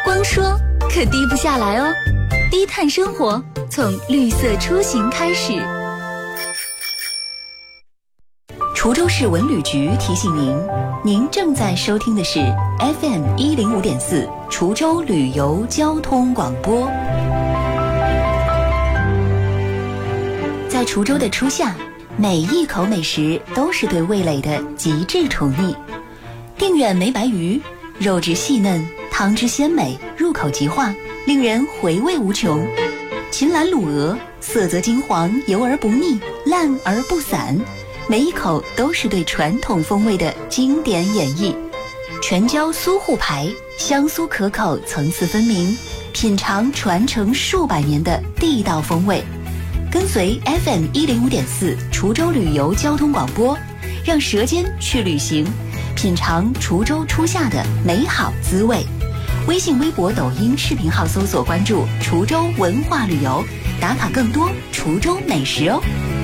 光说可低不下来哦。低碳生活从绿色出行开始。 滁州市文旅局提醒您，您正在收听的是 FM105.4 滁州旅游交通广播。在滁州的初夏，每一口美食都是对味蕾的极致宠溺。定远梅白鱼，肉质细嫩，汤汁鲜美，入口即化，令人回味无穷。秦岚卤鹅，色泽金黄，油而不腻，烂而不散，每一口都是对传统风味的经典演绎。全椒酥沪排，香酥可口，层次分明，品尝传承数百年的地道风味。跟随 FM105.4 滁州旅游交通广播，让舌尖去旅行，品尝滁州初夏的美好滋味。微信、微博、抖音视频号搜索关注滁州文化旅游，打卡更多滁州美食哦。